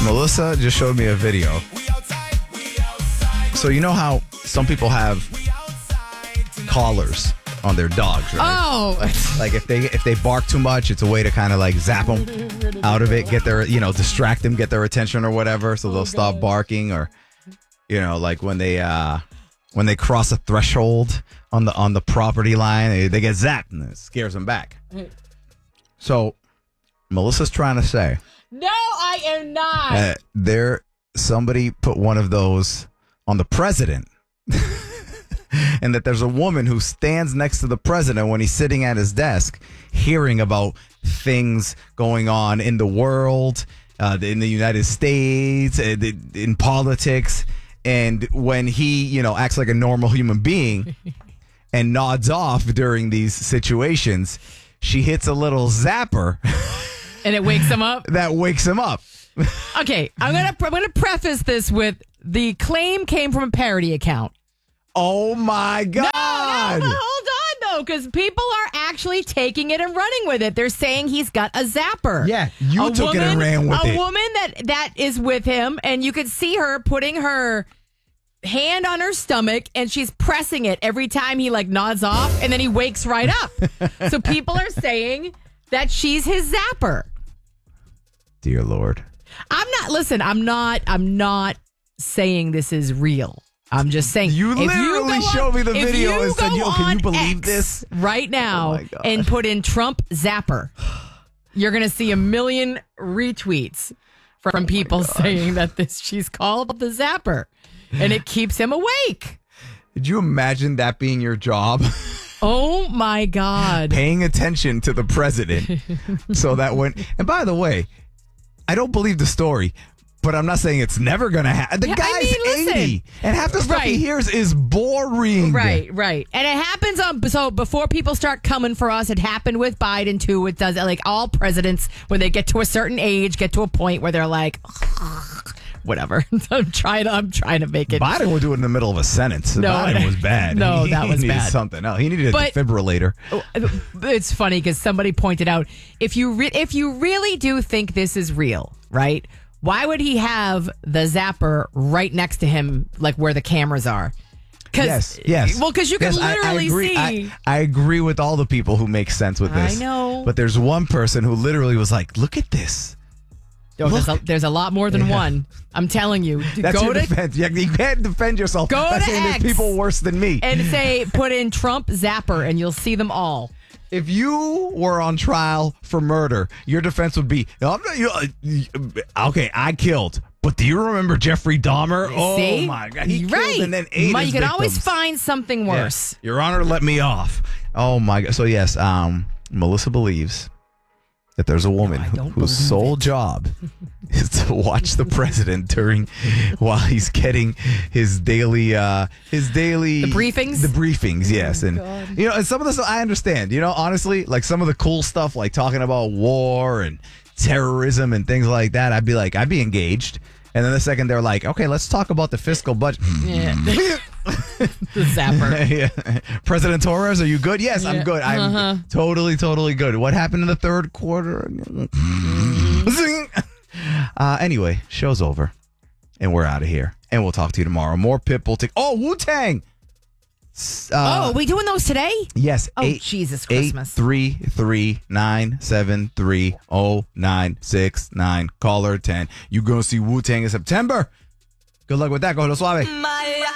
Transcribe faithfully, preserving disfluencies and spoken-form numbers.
Melissa just showed me a video. So you know how some people have collars on their dogs, right? Oh. Like if they if they bark too much, it's a way to kind of like zap them out of it, get their, you know, distract them, get their attention or whatever, so they'll oh, stop barking. Or, you know, like when they uh, when they cross a threshold on the on the property line, they, they get zapped and it scares them back. So Melissa's trying to say, no, I am not. Uh, there, somebody put one of those on the president. And that there's a woman who stands next to the president when he's sitting at his desk, hearing about things going on in the world, uh, in the United States, in politics. And when he, you know, acts like a normal human being and nods off during these situations, she hits a little zapper. And it wakes him up? That wakes him up. Okay, I'm gonna I'm gonna preface this with the claim came from a parody account. Oh my God! No, no, hold on though, because people are actually taking it and running with it. They're saying he's got a zapper. Yeah, you a took woman, it and ran with a it. A woman that that is with him, and you could see her putting her hand on her stomach, and she's pressing it every time he like nods off, and then he wakes right up. So people are saying that she's his zapper. Dear Lord. I'm not, listen, I'm not, I'm not saying this is real. I'm just saying. You literally you showed on, me the video and said, yo, can you believe X this? Right now oh and put in Trump zapper, you're going to see a million retweets from oh people saying that this she's called the zapper and it keeps him awake. Did you imagine that being your job? Oh my God. Paying attention to the president so that when, and by the way, I don't believe the story, but I'm not saying it's never going to happen. The yeah, guy's I mean, listen, eighty, and half the stuff right. he hears is boring. Right, right. And it happens on, so before people start coming for us, it happened with Biden too. It does, like all presidents, when they get to a certain age, get to a point where they're like, whatever. I'm trying to, I'm trying to make it. Biden would do it in the middle of a sentence. No, Biden was bad. No, he, that was he needed bad. something. No, he needed a but, defibrillator. It's funny because somebody pointed out, if you re- if you really do think this is real, right? Why would he have the zapper right next to him, like where the cameras are? Yes, yes. Well, because you can yes, literally I, I agree. see. I, I agree with all the people who make sense with this. I know. But there's one person who literally was like, look at this. Oh, there's, a, there's a lot more than yeah. one. I'm telling you. That's go your to, defense. You, you can't defend yourself go by to saying X there's people worse than me. And say, put in Trump zapper, and you'll see them all. If you were on trial for murder, your defense would be, I'm not, you, okay, I killed. But do you remember Jeffrey Dahmer? See? Oh, my God. He right. killed and then ate My, his You can victims. always find something worse. Yeah. Your Honor, let me off. Oh, my God. So, yes, um, Melissa believes that there's a woman no, who, whose sole it. job is to watch the president during while he's getting his daily uh his daily the briefings the briefings yes oh, and God. You know, and some of the stuff I understand, you know, honestly, like some of the cool stuff like talking about war and terrorism and things like that, I'd be like I'd be engaged. And then the second they're like, okay, let's talk about the fiscal budget. Yeah. The zapper. Yeah. President Torres, are you good? Yes, yeah. I'm good. I'm uh-huh. totally, totally good. What happened in the third quarter? Mm-hmm. uh, anyway, show's over. And we're out of here. And we'll talk to you tomorrow. More Pitbull. T- oh, Wu-Tang. Uh, oh, are we doing those today? Yes. Oh, eight, Jesus Christmas. eight three three nine seven three zero nine six nine. Caller ten. You're going to see Wu-Tang in September. Good luck with that. Go lo suave.